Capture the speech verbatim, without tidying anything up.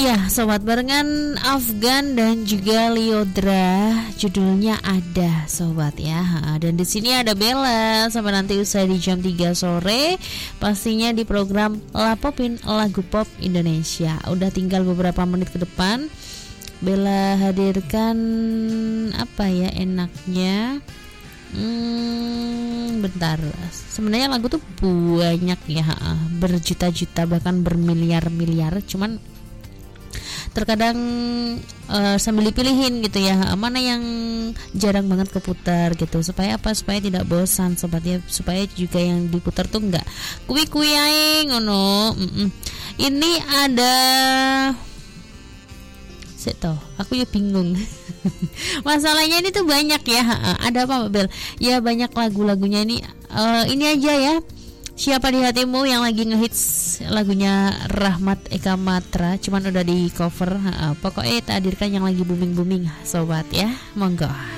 Iya, sobat, barengan Afgan dan juga Liodra, judulnya Ada, sobat ya. Dan di sini ada Bella sampai nanti usai di jam tiga sore, pastinya di program Lapopin Lagu Pop Indonesia. Udah tinggal beberapa menit ke depan. Bella hadirkan apa ya enaknya? Hmm, bentar. Sebenarnya lagu tuh banyak ya, berjuta-juta bahkan bermiliar-miliar, cuman terkadang uh, sambil dipilihin gitu ya, mana yang jarang banget keputar gitu, supaya apa, supaya tidak bosan sobat ya, supaya juga yang diputar tuh enggak kui-kui aing ngono. Ini ada Seto, aku ya bingung. Masalahnya ini tuh banyak ya. Ada apa Mbak Bel? Ya banyak lagu-lagunya ini. Uh, ini aja ya. Siapa di Hatimu yang lagi ngehits lagunya Rahmat Eka Matra, cuman udah di cover. Uh, pokoknya tak hadirkan yang lagi booming-booming sobat ya. Monggo.